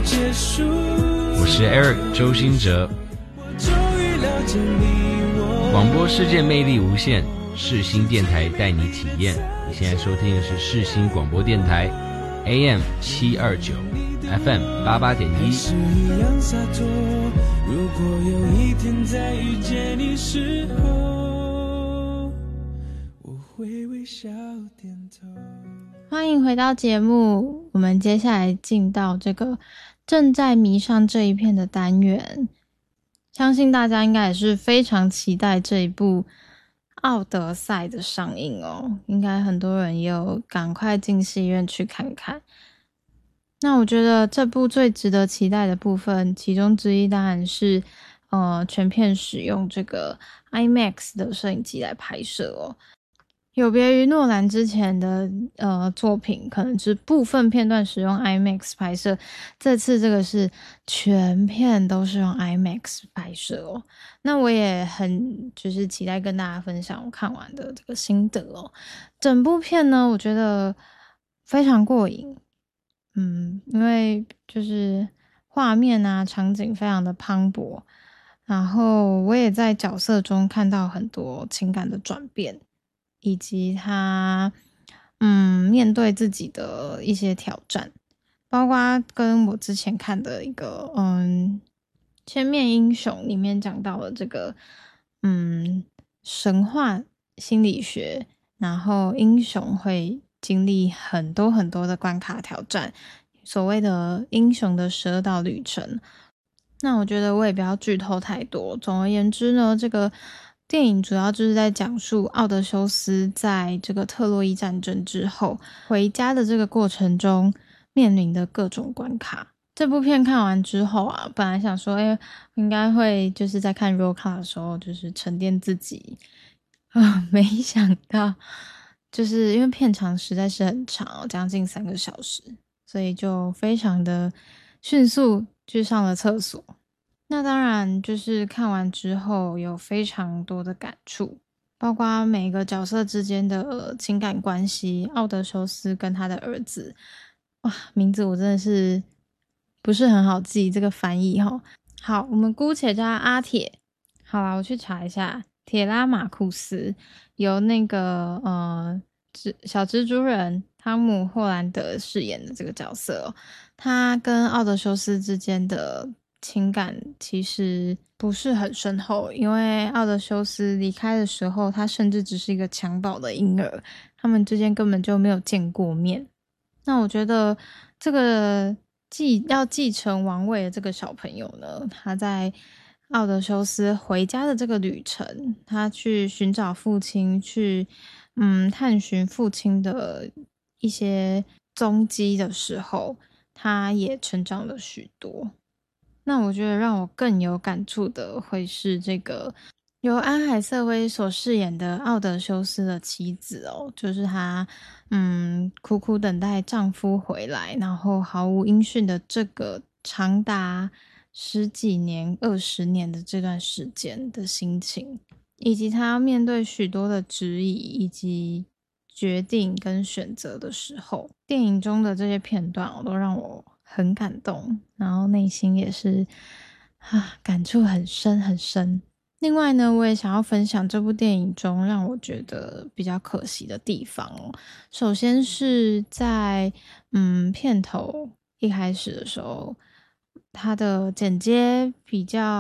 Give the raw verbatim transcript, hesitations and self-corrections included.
我是 Eric 周兴哲。广播世界魅力无限，世新电台带你体验。你现在收听的是世新广播电台 A M 七二九 F M 八八点一。如果有一天再遇见你时候，我会微笑点头。 欢迎回到节目，我们接下来进到这个正在迷上这一片的单元。相信大家应该也是非常期待这一部奥德赛的上映哦，应该很多人也有赶快进戏院去看看。那我觉得这部最值得期待的部分，其中之一当然是呃全片使用这个 IMAX 的摄影机来拍摄哦。有别于诺兰之前的呃作品，可能是部分片段使用 IMAX 拍摄，这次这个是全片都是用 IMAX 拍摄哦。那我也很就是期待跟大家分享我看完的这个心得哦。整部片呢，我觉得非常过瘾，嗯，因为就是画面啊场景非常的磅礴，然后我也在角色中看到很多情感的转变。以及他嗯面对自己的一些挑战，包括跟我之前看的一个嗯千面英雄里面讲到了这个嗯神话心理学，然后英雄会经历很多很多的关卡挑战，所谓的英雄的十二道旅程。那我觉得我也不要剧透太多，总而言之呢，这个电影主要就是在讲述奥德修斯在这个特洛伊战争之后回家的这个过程中面临的各种关卡。这部片看完之后啊，本来想说诶应该会就是在看 roll call 的时候就是沉淀自己啊，没想到就是因为片长实在是很长，将近三个小时，所以就非常的迅速去上了厕所。那当然就是看完之后有非常多的感触，包括每个角色之间的情感关系，奥德修斯跟他的儿子，哇，名字我真的是不是很好记，这个翻译齁。好，我们姑且叫他阿铁。好啦，我去查一下，铁拉马库斯由那个呃小蜘蛛人汤姆·霍兰德饰演的这个角色哦，他跟奥德修斯之间的情感其实不是很深厚，因为奥德修斯离开的时候，他甚至只是一个襁褓的婴儿，他们之间根本就没有见过面。那我觉得这个继要继承王位的这个小朋友呢，他在奥德修斯回家的这个旅程，他去寻找父亲，去嗯探寻父亲的一些踪迹的时候，他也成长了许多。那我觉得让我更有感触的会是这个由安海瑟薇所饰演的奥德修斯的妻子哦，就是她嗯苦苦等待丈夫回来，然后毫无音讯的这个长达十几年二十年的这段时间的心情，以及她面对许多的质疑以及决定跟选择的时候，电影中的这些片段都让我很感动，然后内心也是啊感触很深很深。另外呢，我也想要分享这部电影中让我觉得比较可惜的地方哦。首先是在嗯片头一开始的时候，它的剪接比较